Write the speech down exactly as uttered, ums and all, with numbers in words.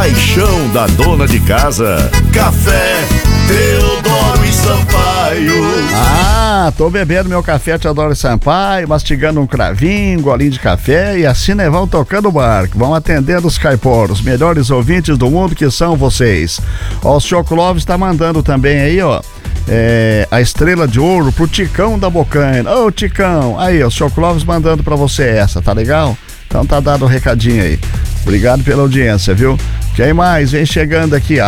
paixão da dona de casa. Café Teodoro e Sampaio. Ah, tô bebendo meu café Teodoro e Sampaio, mastigando um cravinho, um golinho de café e assim né, vão tocando o barco, vão atendendo os caiporos, os melhores ouvintes do mundo que são vocês. Ó, o senhor Clóvis tá mandando também aí, ó, é, a estrela de ouro pro Ticão da Bocaina. Ô, Ticão, aí, ó, o senhor Clóvis mandando pra você essa, tá legal? Então tá dado o recadinho aí. Obrigado pela audiência, viu? Quem mais vem chegando aqui?